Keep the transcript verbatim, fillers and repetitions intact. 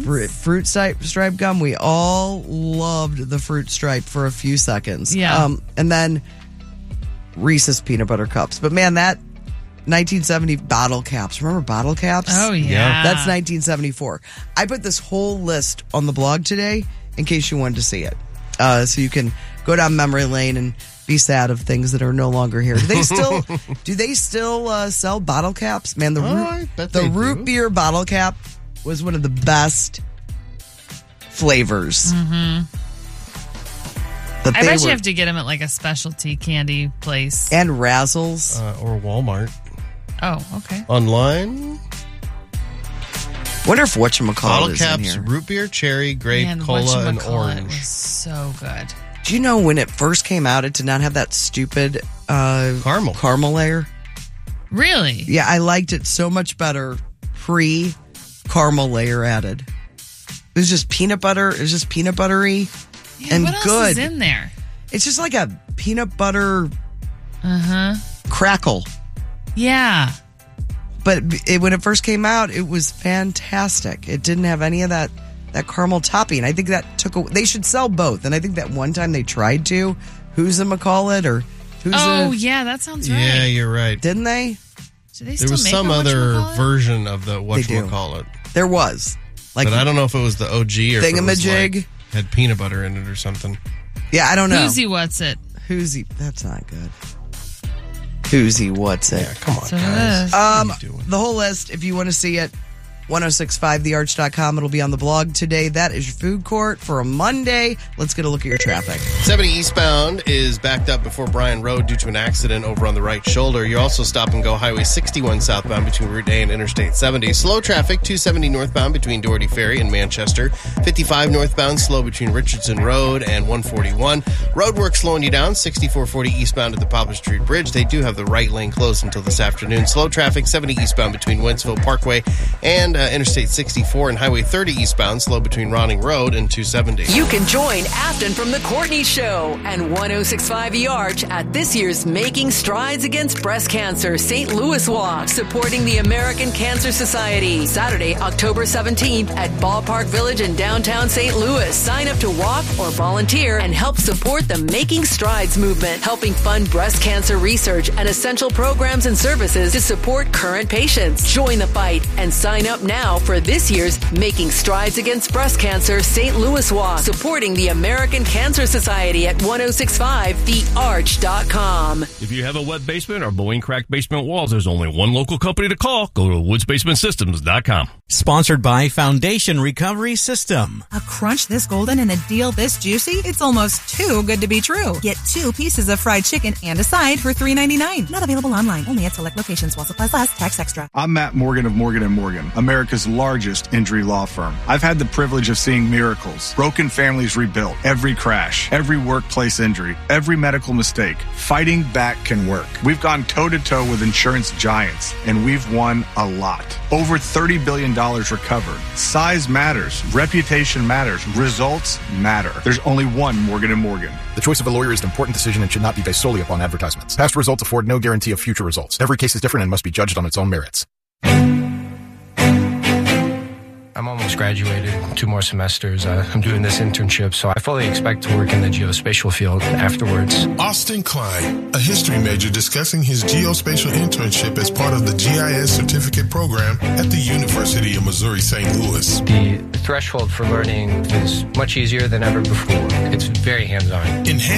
Fruit, fruit stripe, stripe gum. We all loved the fruit stripe for a few seconds. Yeah. Um, and then Reese's peanut butter cups. But man, that nineteen seventy bottle caps. Remember bottle caps? Oh, yeah. That's nineteen seventy-four. I put this whole list on the blog today in case you wanted to see it. Uh, so you can go down memory lane and be sad of things that are no longer here. Do they still do they still uh, sell bottle caps? Man, the Oh, root, I bet the they root do. beer bottle cap was one of the best flavors. Mm-hmm. But I they bet were, you have to get them at like a specialty candy place. and Razzles. Uh, or Walmart. Oh, okay. Online. Wonder if whatchamacallit Bottle is in caps, here. root beer, cherry, grape, Man, cola, and whatchamacallit orange. was so good. Do you know when it first came out, it did not have that stupid uh, Caramel. caramel layer? Really? Yeah, I liked it so much better pre caramel layer added. It was just peanut butter. It was just peanut buttery Yeah, and what else good. is in there? It's just like a peanut butter Uh-huh. crackle. Yeah. But it, when it first came out, it was fantastic. It didn't have any of that that caramel topping. I think that took. A, they should sell both. And I think that one time they tried to. Who's a McCall it or who's Oh, a, yeah, that sounds right. Yeah, you're right. didn't they? Do they There still was make some a other whatchamacallit? version of the do. whatchamacallit. There was like But I don't know if it was the O G or if it was Thingamajig. like, had peanut butter in it or something. yeah, I don't know. Who's he, what's it? Who's he? That's not good. Who's he? What's it? Yeah, come on, So it guys. is. Um, What are you doing? the whole list, if you want to see it, ten sixty-five the arch dot com. It'll be on the blog today. That is your food court for a Monday. Let's get a look at your traffic. seventy eastbound is backed up before Bryan Road due to an accident over on the right shoulder. You also stop and go Highway sixty-one southbound between Route A and Interstate seventy. Slow traffic, two seventy northbound between Doherty Ferry and Manchester. fifty-five northbound, slow between Richardson Road and one forty-one. Roadwork slowing you down, sixty-four forty eastbound at the Poplar Street Bridge. They do have the right lane closed until this afternoon. Slow traffic, seventy eastbound between Wentzville Parkway and uh, Interstate sixty-four and Highway thirty eastbound, slow between Ronning Road and two seventy. You can join Afton from the Courtney Show and ten sixty-five The Arch at this year's Making Strides Against Breast Cancer Saint Louis Walk, supporting the American Cancer Society. Saturday, October seventeenth at Ballpark Village in downtown Saint Louis. Sign up to walk or volunteer and help support the Making Strides movement, helping fund breast cancer research and essential programs and services to support current patients. Join the fight and sign up now for this year's Making Strides Against Breast Cancer Saint Louis Walk, supporting the American Cancer Society at ten sixty-five the arch dot com. If you have a wet basement or blowing cracked basement walls, there's only one local company to call. Go to woods basement systems dot com. Sponsored by Foundation Recovery System. A crunch this golden and a deal this juicy? It's almost too good to be true. Get two pieces of fried chicken and a side for three ninety-nine. Not available online. Only at select locations while supplies last. Tax extra. I'm Matt Morgan of Morgan and Morgan, America's largest injury law firm. I've had the privilege of seeing miracles, broken families rebuilt, every crash, every workplace injury, every medical mistake. Fighting back can work. We've gone toe-to-toe with insurance giants, and we've won a lot. Over thirty billion dollars recovered. Size matters. Reputation matters. Results matter. There's only one Morgan and Morgan. The choice of a lawyer is an important decision and should not be based solely upon advertisements. Past results afford no guarantee of future results. Every case is different and must be judged on its own merits. I'm almost graduated, two more semesters. Uh, I'm doing this internship, so I fully expect to work in the geospatial field afterwards. Austin Klein, a history major discussing his geospatial internship as part of the G I S certificate program at the University of Missouri Saint Louis. The threshold for learning is much easier than ever before. It's very hands-on. Enhance